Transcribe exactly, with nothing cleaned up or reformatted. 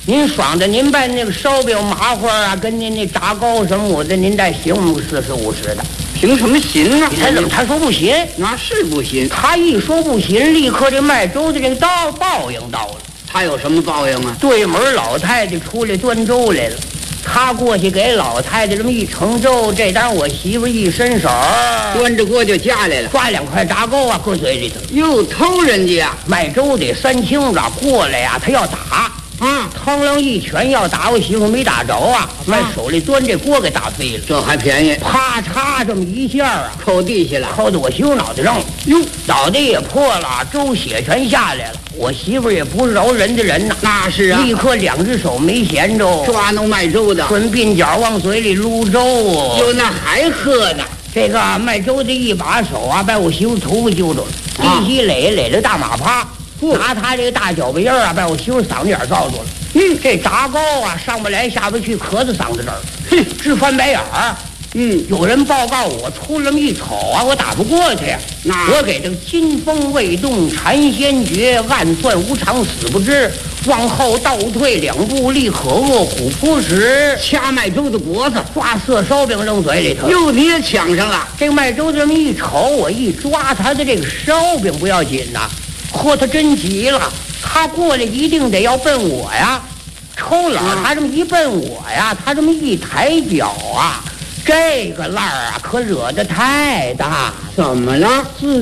您爽的，您把那个烧饼、麻花啊，跟您那炸糕什么的，您再行不四十五十的？ 凭什么行啊？ 他怎么他说不行？ 那是不行。 他一说不行，立刻这卖粥的这个到报应到了。 他有什么报应啊？ 对门老太太出来端粥来了，他过去给老太太这么一盛粥，这当我媳妇一伸手， 端着锅就夹来了， 抓两块炸糕啊，搁嘴里头。 又偷人家呀！ 卖粥得三清子过来呀、啊，他要打。 啊！ 腾楞一拳要打我媳妇没打着啊，把手里端这锅给打飞了， 这还便宜！ 啪嚓这么一下啊， 扣地下了， 扣到我媳妇脑袋上了。 哟， 脑袋也破了，粥血全下来了。我媳妇也不是饶人的人呐， 那是啊， 立刻两只手没闲着， 抓弄卖粥的， 顺鬓角往嘴里撸粥。 哟，那还喝呢？ 这个卖粥的一把手啊，把我媳妇头发揪着了，一起垒垒着大马趴。拿他这个大脚巴印儿啊，把我媳妇嗓子眼儿罩住了。嗯，这炸糕啊，上不来下不去，咳在嗓子这儿，哼，直翻白眼儿。嗯，有人报告我出了这么一瞅啊，我打不过去。那我给这个金风未动禅先觉，暗算无常死不知，往后倒退两步，立可恶虎扑时， 掐卖粥的脖子， 抓色烧饼扔嘴里头， 又捏墙上了。 这个卖粥的这么一瞅，我一抓他的这个烧饼不要紧呐。嚯，他真急了，他过来一定得要奔我呀，抽冷他这么一奔我呀，他这么一抬脚啊，这个烂儿啊可惹得太大。 怎么了？ 自